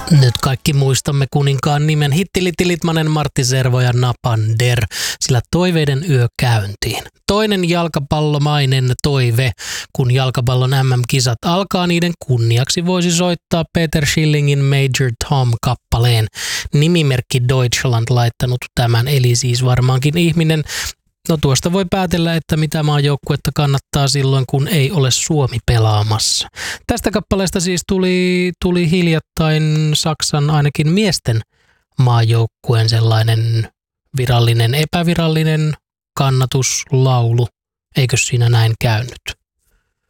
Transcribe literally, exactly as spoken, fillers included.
Nyt kaikki muistamme kuninkaan nimen Hittili Litmanen, Martti Servo ja Napander, sillä toiveiden yö käyntiin. Toinen jalkapallomainen toive, kun jalkapallon M M-kisat alkaa, niiden kunniaksi voisi soittaa Peter Schillingin Major Tom-kappaleen. Nimimerkki Deutschland laittanut tämän, eli siis varmaankin ihminen. No tuosta voi päätellä, että mitä maajoukkuetta kannattaa silloin, kun ei ole Suomi pelaamassa. Tästä kappaleesta siis tuli, tuli hiljattain Saksan ainakin miesten maajoukkueen sellainen virallinen, epävirallinen kannatuslaulu. Eikö siinä näin käynyt?